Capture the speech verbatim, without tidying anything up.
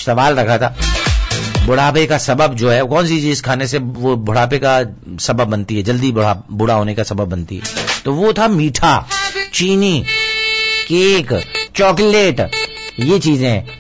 सवाल रखा था, बुढ़ापे का सबब जो है, कौन सी चीज खाने से वो बुढ़ापे का सबब बनती है, जल्दी बुढ़ा बूढ़ा होने का सबब बनती है, तो वो था मीठा, चीनी, केक, चॉकलेट, ये चीजें